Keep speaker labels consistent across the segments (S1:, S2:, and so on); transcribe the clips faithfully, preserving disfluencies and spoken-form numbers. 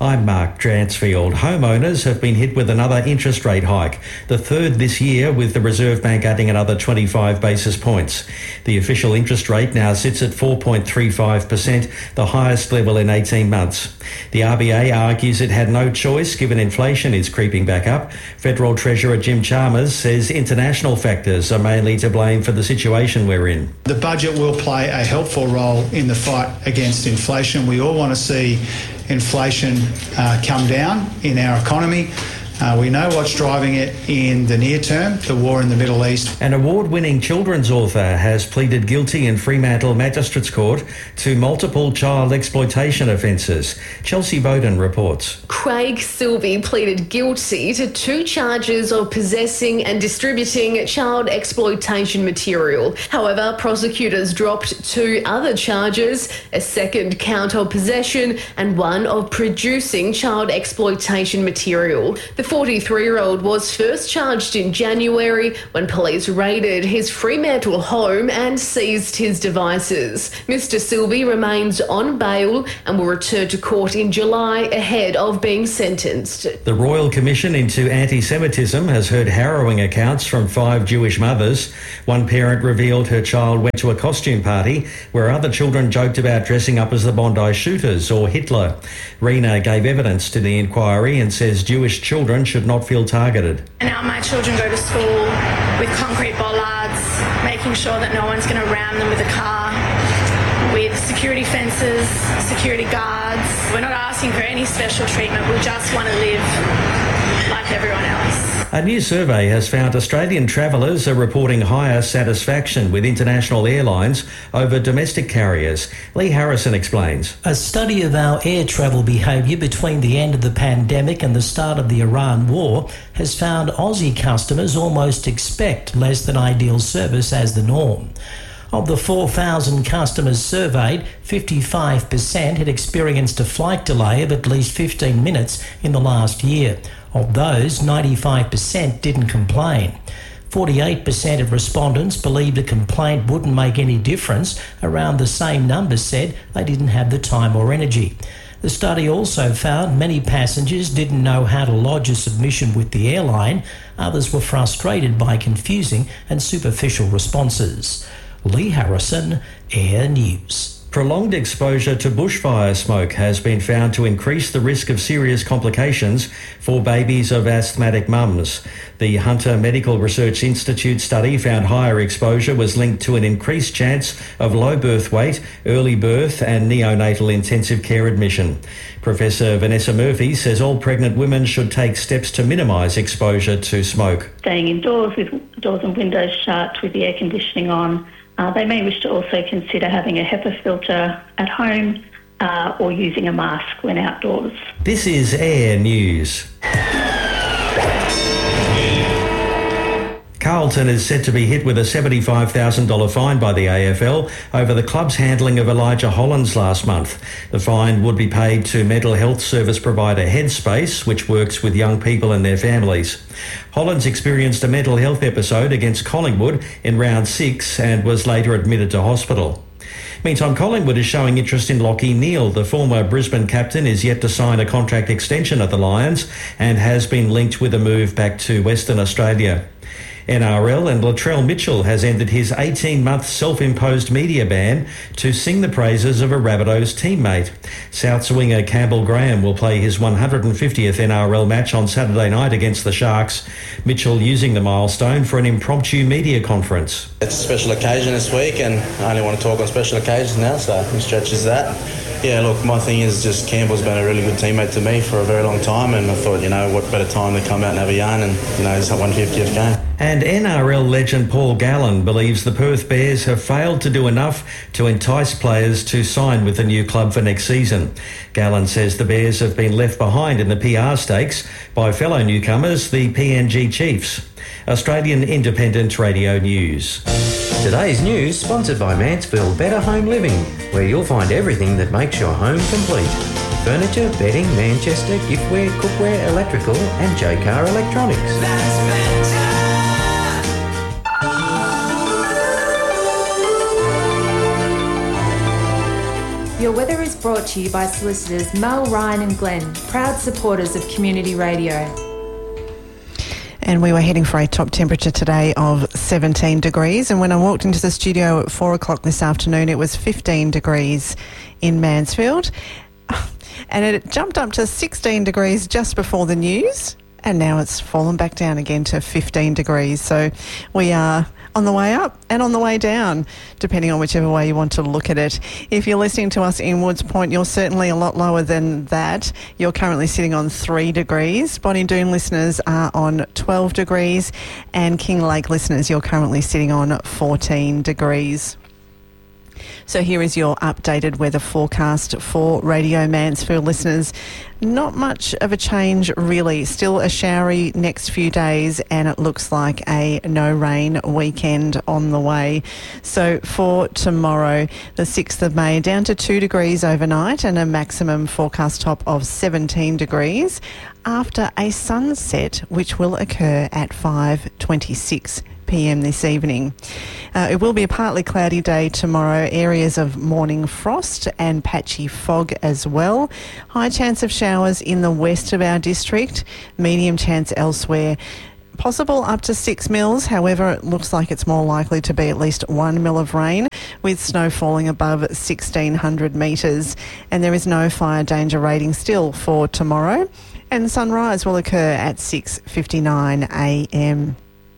S1: I'm Mark Dransfield. Homeowners have been hit with another interest rate hike, the third this year, with the Reserve Bank adding another twenty-five basis points. The official interest rate now sits at four point three five percent, the highest level in eighteen months. The R B A argues it had no choice given inflation is creeping back up. Federal Treasurer Jim Chalmers says international factors are mainly to blame for the situation we're in.
S2: The budget will play a helpful role in the fight against inflation. We all want to see inflation uh, come down in our economy. Uh, we know what's driving it in the near term, the war in the Middle East.
S1: An award-winning children's author has pleaded guilty in Fremantle Magistrates Court to multiple child exploitation offences. Chelsea Bowden reports.
S3: Craig Silvey pleaded guilty to two charges of possessing and distributing child exploitation material. However, prosecutors dropped two other charges, a second count of possession and one of producing child exploitation material. The forty-three-year-old was first charged in January when police raided his Fremantle home and seized his devices. Mister Silvey remains on bail and will return to court in July ahead of being sentenced.
S1: The Royal Commission into Anti-Semitism has heard harrowing accounts from five Jewish mothers. One parent revealed her child went to a costume party where other children joked about dressing up as the Bondi shooters or Hitler. Rena gave evidence to the inquiry and says Jewish children should not feel targeted.
S4: Now my children go to school with concrete bollards, making sure that no one's going to ram them with a car, with security fences, security guards. We're not asking for any special treatment. We just want to live like everyone else.
S1: A new survey has found Australian travellers are reporting higher satisfaction with international airlines over domestic carriers. Lee Harrison explains.
S5: A study of our air travel behaviour between the end of the pandemic and the start of the Iran war has found Aussie customers almost expect less than ideal service as the norm. Of the four thousand customers surveyed, fifty-five percent had experienced a flight delay of at least fifteen minutes in the last year. Of those, ninety-five percent didn't complain. forty-eight percent of respondents believed a complaint wouldn't make any difference. Around the same number said they didn't have the time or energy. The study also found many passengers didn't know how to lodge a submission with the airline. Others were frustrated by confusing and superficial responses. Lee Harrison, Air News.
S1: Prolonged exposure to bushfire smoke has been found to increase the risk of serious complications for babies of asthmatic mums. The Hunter Medical Research Institute study found higher exposure was linked to an increased chance of low birth weight, early birth and neonatal intensive care admission. Professor Vanessa Murphy says all pregnant women should take steps to minimise exposure to smoke.
S6: Staying indoors with doors and windows shut, with the air conditioning on. Uh, they may wish to also consider having a HEPA filter at home uh, or using a mask when outdoors.
S1: This is Air News. Carlton is set to be hit with a seventy-five thousand dollars fine by the A F L over the club's handling of Elijah Hollands last month. The fine would be paid to mental health service provider Headspace, which works with young people and their families. Hollands experienced a mental health episode against Collingwood in round six and was later admitted to hospital. Meantime, Collingwood is showing interest in Lachie Neale. The former Brisbane captain is yet to sign a contract extension at the Lions and has been linked with a move back to Western Australia. N R L and Latrell Mitchell has ended his eighteen-month self-imposed media ban to sing the praises of a Rabbitohs teammate. South winger Campbell Graham will play his one hundred fiftieth N R L match on Saturday night against the Sharks. Mitchell using the milestone for an impromptu media conference.
S7: It's a special occasion this week and I only want to talk on special occasions now, so it stretches that. Yeah, look, my thing is just Campbell's been a really good teammate to me for a very long time and I thought, you know, what better time to come out and have a yarn and, you know, it's a one hundred fiftieth game.
S1: And N R L legend Paul Gallen believes the Perth Bears have failed to do enough to entice players to sign with the new club for next season. Gallen says the Bears have been left behind in the P R stakes by fellow newcomers, the P N G Chiefs. Australian Independent Radio News.
S8: Today's news sponsored by Mansfield Better Home Living, where you'll find everything that makes your home complete. Furniture, bedding, Manchester, giftware, cookware, electrical and J-Car Electronics. That's better.
S9: Your weather is brought to you by solicitors Mel, Ryan and Glenn, proud supporters of Community Radio.
S10: And we were heading for a top temperature today of seventeen degrees. And when I walked into the studio at four o'clock this afternoon, it was fifteen degrees in Mansfield. And it jumped up to sixteen degrees just before the news. And now it's fallen back down again to fifteen degrees. So we are on the way up and on the way down, depending on whichever way you want to look at it. If you're listening to us in Woods Point, you're certainly a lot lower than that. You're currently sitting on three degrees. Bonnie Doon listeners are on twelve degrees. And King Lake listeners, you're currently sitting on fourteen degrees. So here is your updated weather forecast for Radio Mansfield listeners. Not much of a change really. Still a showery next few days, and it looks like a no rain weekend on the way. So for tomorrow, the sixth of May, down to two degrees overnight and a maximum forecast top of seventeen degrees after a sunset which will occur at five twenty-six p m this evening. Uh, it will be a partly cloudy day tomorrow, areas of morning frost and patchy fog as well. High chance of showers in the west of our district, medium chance elsewhere. Possible up to six mils, however it looks like it's more likely to be at least one mil of rain, with snow falling above sixteen hundred metres. And there is no fire danger rating still for tomorrow, and sunrise will occur at six fifty-nine a m.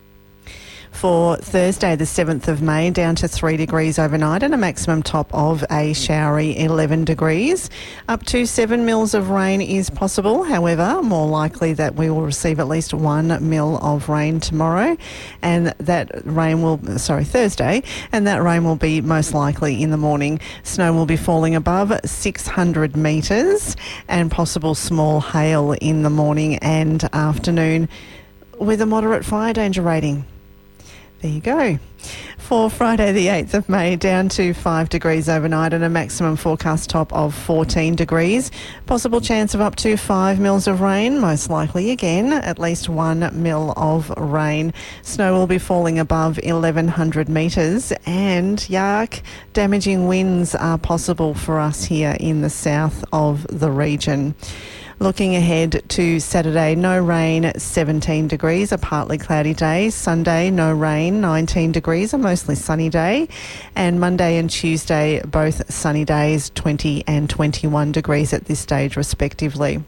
S10: For Thursday, the seventh of May, down to three degrees overnight and a maximum top of a showery eleven degrees. Up to seven mils of rain is possible. However, more likely that we will receive at least one mil of rain tomorrow, and that rain will, sorry, Thursday, and that rain will be most likely in the morning. Snow will be falling above six hundred metres and possible small hail in the morning and afternoon with a moderate fire danger rating. There you go. For Friday the eighth of May, down to five degrees overnight and a maximum forecast top of fourteen degrees. Possible chance of up to five mils of rain, most likely again at least one mil of rain. Snow will be falling above eleven hundred metres, and yuck, damaging winds are possible for us here in the south of the region. Looking ahead to Saturday, no rain, seventeen degrees, a partly cloudy day. Sunday, no rain, nineteen degrees, a mostly sunny day. And Monday and Tuesday, both sunny days, twenty and twenty-one degrees at this stage respectively.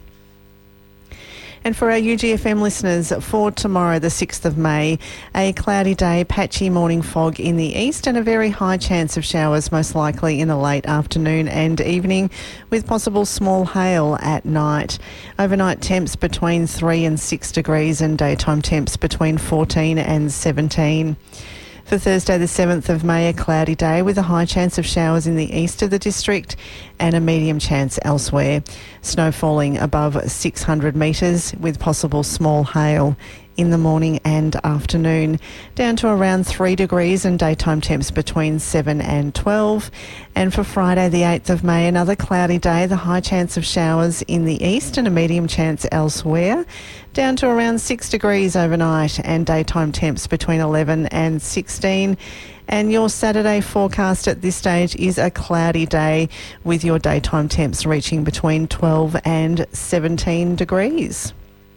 S10: And for our U G F M listeners, for tomorrow, the sixth of May, a cloudy day, patchy morning fog in the east and a very high chance of showers, most likely in the late afternoon and evening, with possible small hail at night. Overnight temps between three and six degrees and daytime temps between fourteen and seventeen. For Thursday the seventh of May, a cloudy day with a high chance of showers in the east of the district and a medium chance elsewhere. Snow falling above six hundred metres with possible small hail in the morning and afternoon, down to around three degrees and daytime temps between seven and twelve. And for Friday the eighth of May, another cloudy day, the high chance of showers in the east and a medium chance elsewhere, down to around six degrees overnight and daytime temps between eleven and sixteen. And your Saturday forecast at this stage is a cloudy day with your daytime temps reaching between twelve and seventeen degrees.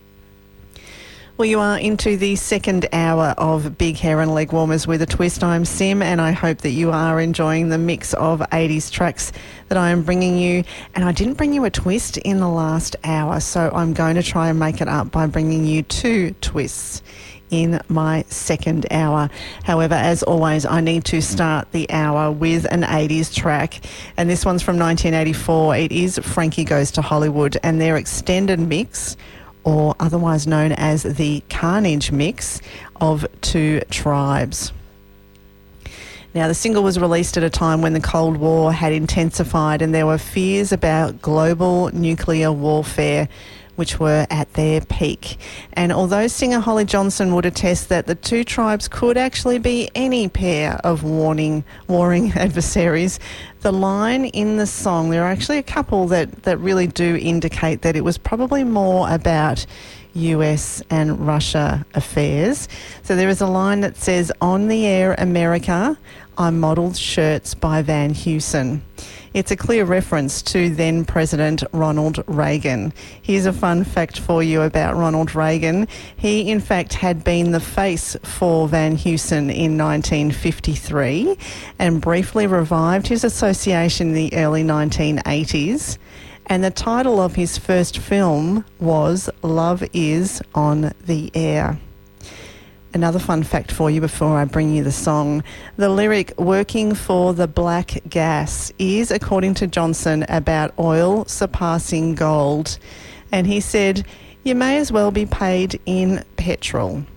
S10: Well, you are into the second hour of Big Hair and Leg Warmers with a twist. I'm Sim, and I hope that you are enjoying the mix of eighties tracks that I am bringing you. And I didn't bring you a twist in the last hour, so I'm going to try and make it up by bringing you two twists in my second hour. However, as always, I need to start the hour with an eighties track, and this one's from nineteen eighty-four. It is Frankie Goes to Hollywood, and their extended mix, or otherwise known as the Carnage mix, of Two Tribes. Now, the single was released at a time when the Cold War had intensified and there were fears about global nuclear warfare, which were at their peak. And although singer Holly Johnson would attest that the Two Tribes could actually be any pair of warning, warring adversaries, the line in the song, there are actually a couple that, that really do indicate that it was probably more about U S and Russia affairs. So there is a line that says, "On the air, America, I modelled shirts by Van Heusen. It's a clear reference to then President Ronald Reagan. Here's a fun fact for you about Ronald Reagan. He, in fact, had been the face for Van Heusen in nineteen fifty-three and briefly revived his association in the early nineteen eighties. And the title of his first film was Love Is on the Air. Another fun fact for you before I bring you the song. The lyric, working for the black gas, is, according to Johnson, about oil surpassing gold. And he said, you may as well be paid in petrol.